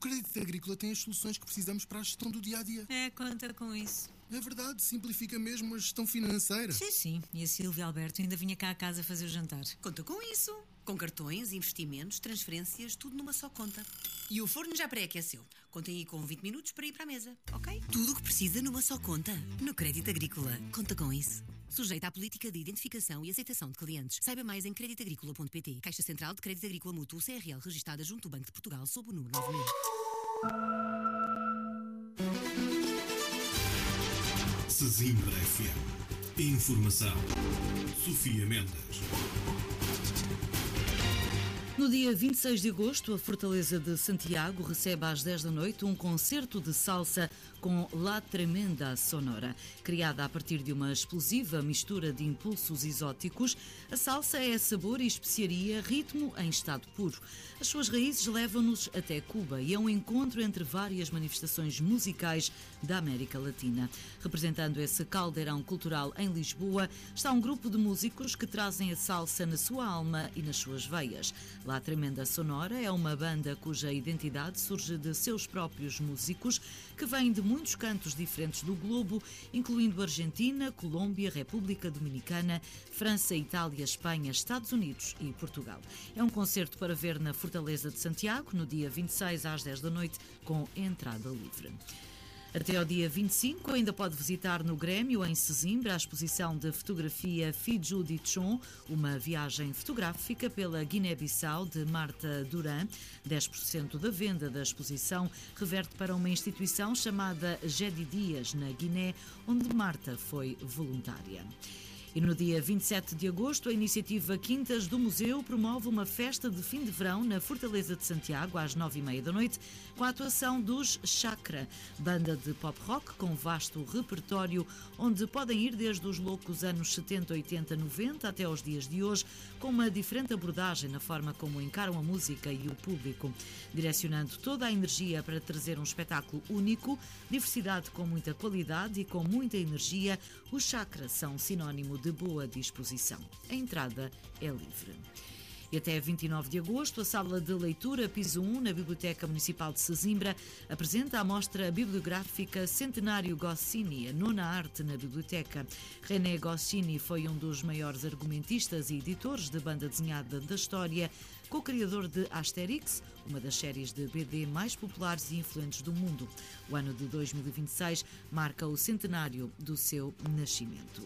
Crédito Agrícola tem as soluções que precisamos para a gestão do dia-a-dia. Conta com isso. É verdade, simplifica mesmo a gestão financeira. Sim. E a Silvia Alberto ainda vinha cá a casa fazer o jantar. Conta com isso. Com cartões, investimentos, transferências, tudo numa só conta. E o forno já pré-aqueceu. Contem aí com 20 minutos para ir para a mesa, ok? Tudo o que precisa numa só conta. No Crédito Agrícola. Conta com isso. Sujeita à política de identificação e aceitação de clientes. Saiba mais em creditagricola.pt. Caixa Central de Crédito Agrícola Mútuo CRL, registada junto ao Banco de Portugal sob o número 9000. Sesimbra FM. Informação. Sofia Mendes. No dia 26 de agosto, a Fortaleza de Santiago recebe às 10 da noite um concerto de salsa com La Tremenda Sonora. Criada a partir de uma explosiva mistura de impulsos exóticos, a salsa é sabor e especiaria, ritmo em estado puro. As suas raízes levam-nos até Cuba e é um encontro entre várias manifestações musicais da América Latina. Representando esse caldeirão cultural em Lisboa, está um grupo de músicos que trazem a salsa na sua alma e nas suas veias. La Tremenda Sonora é uma banda cuja identidade surge de seus próprios músicos, que vêm de muitos cantos diferentes do globo, incluindo Argentina, Colômbia, República Dominicana, França, Itália, Espanha, Estados Unidos e Portugal. É um concerto para ver na Fortaleza de Santiago, no dia 26 às 10 da noite, com entrada livre. Até ao dia 25 ainda pode visitar no Grêmio, em Sesimbra, a exposição de fotografia Fiju de Chon, uma viagem fotográfica pela Guiné-Bissau de Marta Duran. 10% da venda da exposição reverte para uma instituição chamada Jedi Dias, na Guiné, onde Marta foi voluntária. E no dia 27 de agosto, a iniciativa Quintas do Museu promove uma festa de fim de verão na Fortaleza de Santiago, às 9h30 da noite, com a atuação dos Chakra, banda de pop-rock com vasto repertório, onde podem ir desde os loucos anos 70, 80, 90 até aos dias de hoje, com uma diferente abordagem na forma como encaram a música e o público, direcionando toda a energia para trazer um espetáculo único, diversidade com muita qualidade e com muita energia. Os Chakra são sinónimo de boa disposição. A entrada é livre. E até 29 de agosto, a Sala de Leitura Piso 1, na Biblioteca Municipal de Sesimbra, apresenta a mostra bibliográfica Centenário Goscinny, a nona arte na biblioteca. René Goscinny foi um dos maiores argumentistas e editores de banda desenhada da história, co-criador de Asterix, uma das séries de BD mais populares e influentes do mundo. O ano de 2026 marca o centenário do seu nascimento.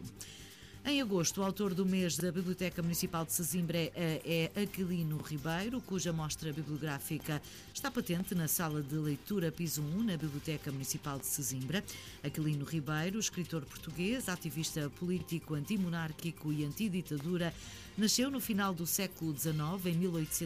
Em agosto, o autor do mês da Biblioteca Municipal de Sesimbra é Aquilino Ribeiro, cuja mostra bibliográfica está patente na Sala de Leitura Piso 1, na Biblioteca Municipal de Sesimbra. Aquilino Ribeiro, escritor português, ativista político antimonárquico e antiditadura, nasceu no final do século XIX, em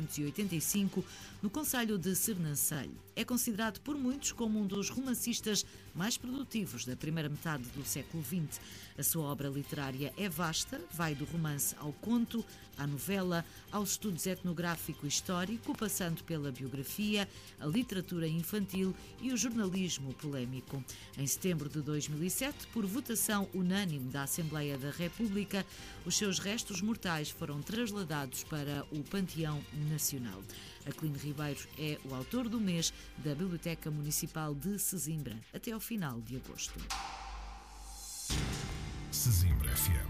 1885, no concelho de Sernancelho. É considerado por muitos como um dos romancistas mais produtivos da primeira metade do século XX. A sua obra literária é vasta, vai do romance ao conto, à novela, aos estudos etnográfico e histórico, passando pela biografia, a literatura infantil e o jornalismo polémico. Em setembro de 2007, por votação unânime da Assembleia da República, os seus restos mortais foram trasladados para o Panteão Nacional. Aquilino Ribeiro é o autor do mês da Biblioteca Municipal de Sesimbra, até ao final de agosto. Sesimbra FM.